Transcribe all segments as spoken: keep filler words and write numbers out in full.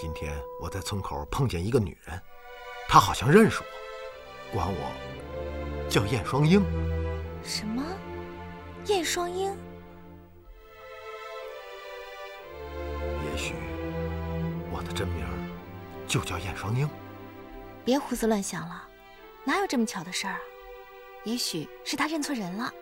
今天我在村口碰见一个女人，她好像认识我，管我叫燕双英。 什么？燕双英？ 也许我的真名就叫燕双英。 别胡思乱想了，哪有这么巧的事儿啊？也许是他认错人了。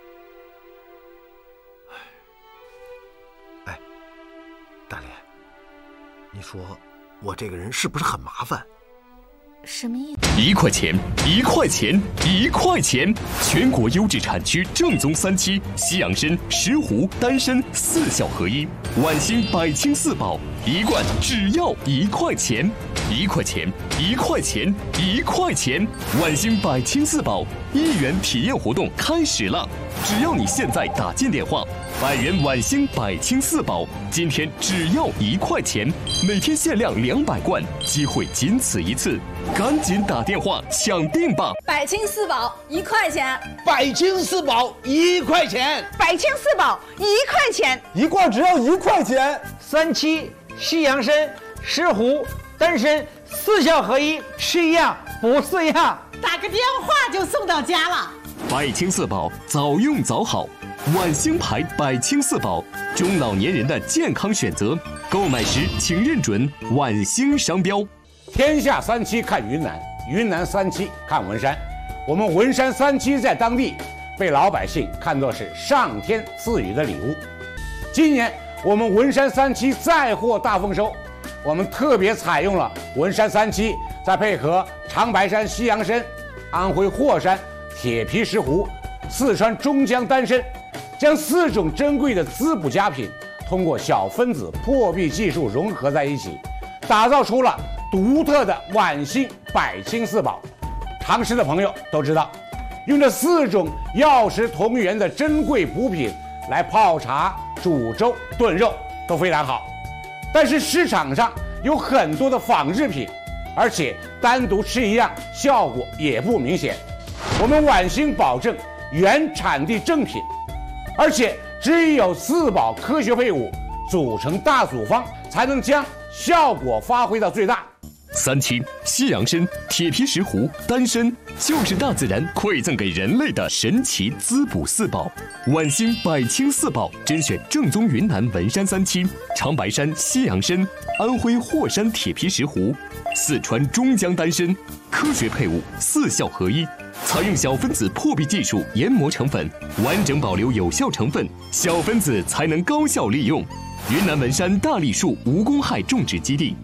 哎，大莲，你说我这个人是不是很麻烦？ 什么意思？ 一块钱，一块钱，一块钱！全国优质产区正宗三七，西洋参、石斛、丹参四效合一，晚星百清四宝，一罐只要一块钱，一块钱，一块钱，一块钱！晚星百清四宝一元体验活动开始了，只要你现在打进电话，百元晚星百清四宝，今天只要一块钱，每天限量两百罐，机会仅此一次。赶紧打电话抢定吧！ 百清四宝一块钱， 百清四宝一块钱， 百清四宝一块钱， 一罐只要一块钱。 三七、西洋参、石斛、丹参四效合一，吃一样补四样， 打个电话就送到家了。 百清四宝早用早好，晚星牌百清四宝，中老年人的健康选择，购买时请认准晚星商标。 天下三七看云南，云南三七看文山。我们文山三七在当地被老百姓看作是上天赐予的礼物。今年我们文山三七再获大丰收，我们特别采用了文山三七，再配合长白山西洋参、安徽霍山铁皮石斛、四川中江丹参，将四种珍贵的滋补佳品通过小分子破壁技术融合在一起，打造出了独特的晚星百清四宝。常识的朋友都知道，用这四种药食同源的珍贵补品来泡茶、煮粥、炖肉都非常好。但是市场上有很多的仿制品，而且单独吃一样效果也不明显。我们晚星保证原产地正品，而且只有四宝科学配伍组成大组方，才能将效果发挥到最大。 三七、西洋参、铁皮石斛、丹参，就是大自然馈赠给人类的神奇滋补四宝。晚星百清四宝甄选正宗云南文山三七、长白山西洋参、安徽霍山铁皮石斛、四川中江丹参，科学配伍，四效合一，采用小分子破壁技术研磨成粉，完整保留有效成分，小分子才能高效利用。云南文山大栗树无公害种植基地。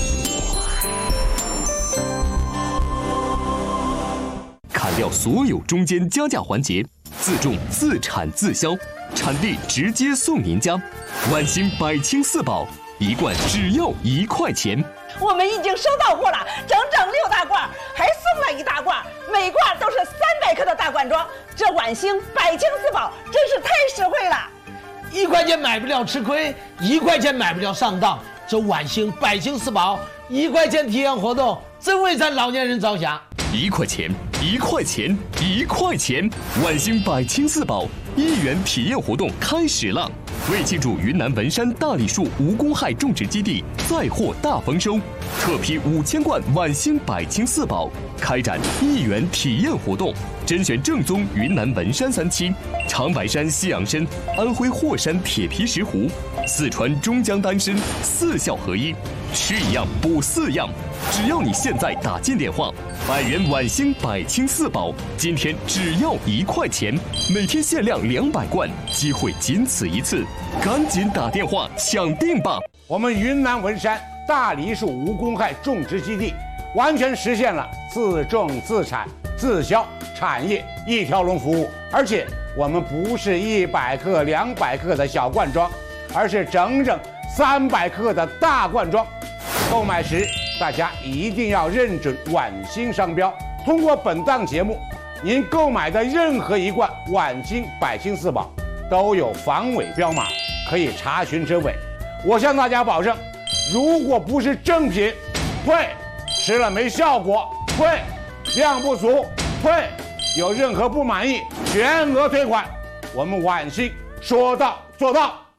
砍掉所有中间加价环节，自种自产自销，产地直接送您家。晚星百清四宝，一罐只要一块钱。 我们已经收到货了，整整六大罐，还送了一大罐，每罐都是三百克的大罐装。这晚星百清四宝真是太实惠了。 一块钱买不了吃亏，一块钱买不了上当。这晚星百清四宝一块钱体验活动，真为咱老年人着想。 一块钱，一块钱，一块钱！晚星百清四宝一元体验活动开始了。为庆祝云南文山大栗树无公害种植基地再获大丰收，特批五千罐晚星百清四宝，开展一元体验活动，甄选正宗云南文山三七、长白山西洋参、安徽霍山铁皮石斛、四川中江丹参四效合一，吃一样补四样。只要你现在打进电话，百元晚星百清四宝，今天只要一块钱，每天限量两百罐，机会仅此一次，赶紧打电话抢定吧！ 我们云南文山大梨树无公害种植基地完全实现了自种自产自销产业一条龙服务，而且我们不是一百克、两百克的小罐装，而是整整三百克的大罐装。购买时大家一定要认准晚星商标。通过本档节目，您购买的任何一罐晚星百清四宝都有防伪标码，可以查询真伪。我向大家保证，如果不是正品，退；吃了没效果，退；量不足，退；有任何不满意，全额退款。我们晚星说到做到。